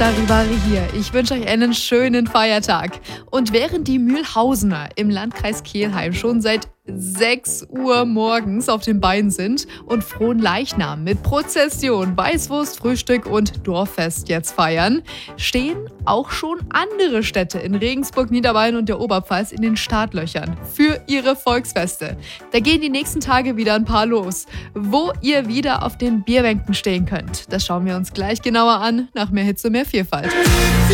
Charivari hier. Ich wünsche euch einen schönen Feiertag. Und während die Mühlhausener im Landkreis Kelheim schon seit 6 Uhr morgens auf den Beinen sind und Fronleichnam mit Prozession, Weißwurst, Frühstück und Dorffest jetzt feiern, stehen auch schon andere Städte in Regensburg, Niederbayern und der Oberpfalz in den Startlöchern für ihre Volksfeste. Da gehen die nächsten Tage wieder ein paar los. Wo ihr wieder auf den Bierbänken stehen könnt, das schauen wir uns gleich genauer an, nach mehr Hitze, mehr Vielfalt.